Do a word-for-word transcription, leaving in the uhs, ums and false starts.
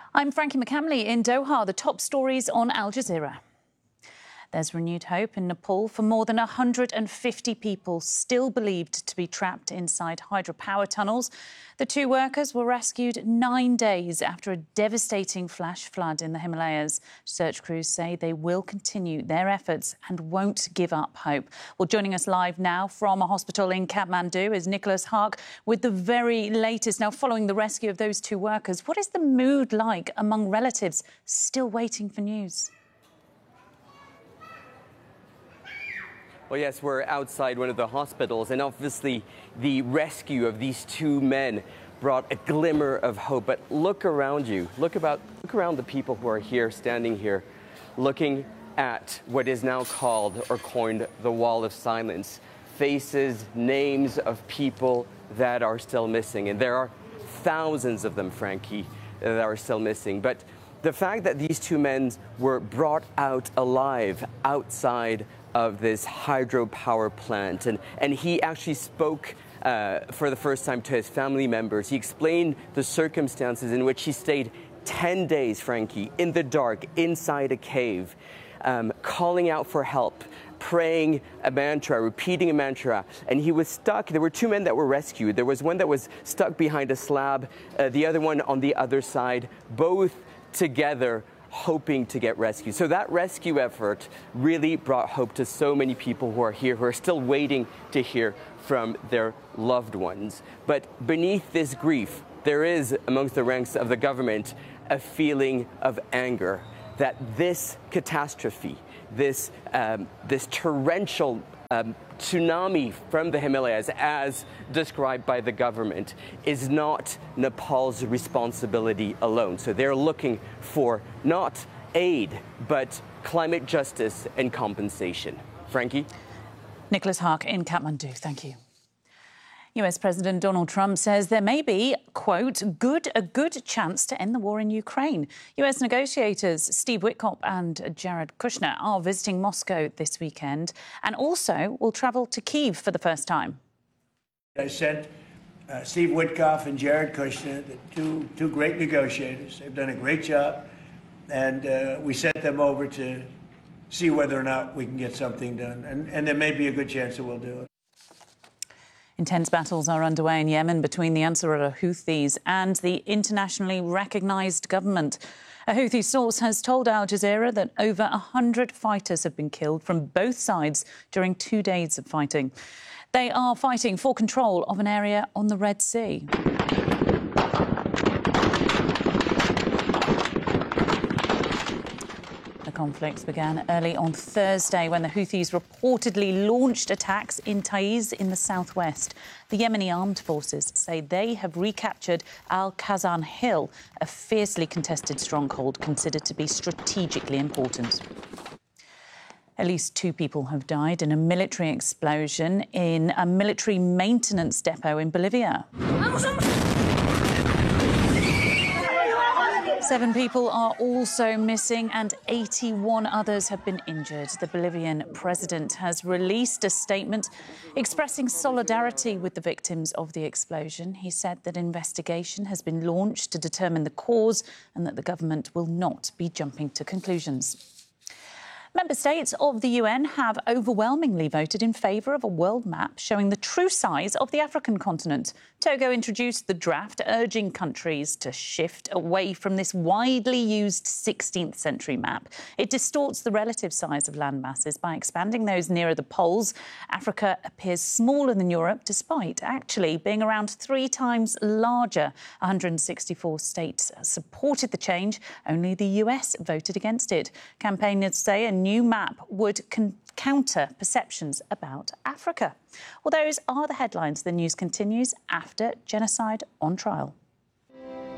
I'm Frankie McCamley in Doha. The top stories on Al Jazeera. There's renewed hope in Nepal for more than one hundred fifty people still believed to be trapped inside hydropower tunnels. The two workers were rescued nine days after a devastating flash flood in the Himalayas. Search crews say they will continue their efforts and won't give up hope. Well, joining us live now from a hospital in Kathmandu is Nicholas Hark with the very latest. Now, following the rescue of those two workers, what is the mood like among relatives still waiting for news? Well, yes, we're outside one of the hospitals, and obviously the rescue of these two men brought a glimmer of hope. But look around you. Look about, look around the people who are here, standing here, looking at what is now called or coined the Wall of Silence. Faces, names of people that are still missing. And there are thousands of them, Frankie, that are still missing. But the fact that these two men were brought out alive outside of this hydropower plant, and, and he actually spoke uh, for the first time to his family members. He explained the circumstances in which he stayed ten days, Frankie, in the dark, inside a cave, um, calling out for help, praying a mantra, repeating a mantra, and he was stuck. There were two men that were rescued. There was one that was stuck behind a slab, uh, the other one on the other side, both together hoping to get rescued. So that rescue effort really brought hope to so many people who are here, who are still waiting to hear from their loved ones. But beneath this grief, there is, amongst the ranks of the government, a feeling of anger that this catastrophe, this, um, this torrential um, tsunami from the Himalayas, as described by the government, is not Nepal's responsibility alone. So they're looking for not aid, but climate justice and compensation. Frankie? Nicholas Hark in Kathmandu. Thank you. U S President Donald Trump says there may be, quote, good a good chance to end the war in Ukraine. U S negotiators Steve Witkoff and Jared Kushner are visiting Moscow this weekend and also will travel to Kyiv for the first time. I sent uh, Steve Witkoff and Jared Kushner, the two, two great negotiators. They've done a great job, and uh, we sent them over to see whether or not we can get something done. And, and there may be a good chance that we'll do it. Intense battles are underway in Yemen between the Ansarullah Houthis and the internationally recognised government. A Houthi source has told Al Jazeera that over one hundred fighters have been killed from both sides during two days of fighting. They are fighting for control of an area on the Red Sea. The conflicts began early on Thursday when the Houthis reportedly launched attacks in Taiz in the southwest. The Yemeni armed forces say they have recaptured Al-Khazan Hill, a fiercely contested stronghold considered to be strategically important. At least two people have died in a military explosion in a military maintenance depot in Bolivia. Seven people are also missing and eighty-one others have been injured. The Bolivian president has released a statement expressing solidarity with the victims of the explosion. He said that investigation has been launched to determine the cause and that the government will not be jumping to conclusions. Member states of the U N have overwhelmingly voted in favour of a world map showing the true size of the African continent. Togo introduced the draft, urging countries to shift away from this widely used sixteenth century map. It distorts the relative size of land masses by expanding those nearer the poles. Africa appears smaller than Europe, despite actually being around three times larger. one hundred sixty-four states supported the change. Only the U S voted against it. Campaigners say a new map would con- counter perceptions about Africa. Well, those are the headlines. The news continues after Genocide on Trial.